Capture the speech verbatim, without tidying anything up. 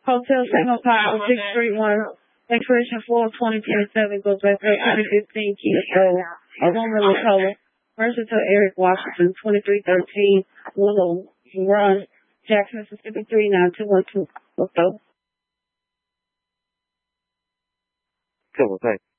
Hotel Single Pile, six three one. Expiration four twenty twenty-seven goes back to twenty fifteen Kia Soul. A woman with color. Versatile Eric Washington, twenty-three thirteen Willow Run, Jackson, Mississippi, three nine two one two. What's up? Cool, thanks.